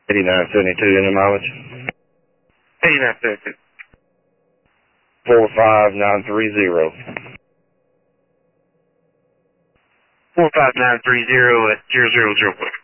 8972 in the mileage. 8972. 45930. 45930 at 0004.